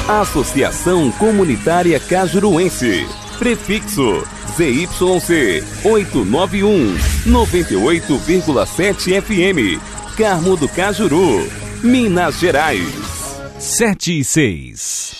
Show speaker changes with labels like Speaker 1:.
Speaker 1: Associação Comunitária Cajuruense. Prefixo ZYC 891, 98,7 FM. Carmo do Cajuru, Minas Gerais.
Speaker 2: 7 e 6.